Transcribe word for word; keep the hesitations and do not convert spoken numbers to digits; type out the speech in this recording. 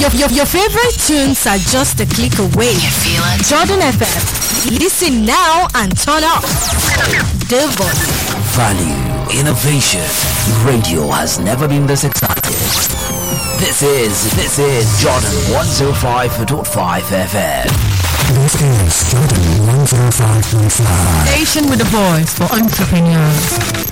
Your, your, your favorite tunes are just a click away. You feel it? Jordan F M. Listen now and turn up the volume. Value, innovation. Radio has never been this exciting. This is, this is Jordan one oh five point five F M. This is Jordan one oh five point five. Station with the voice for entrepreneurs.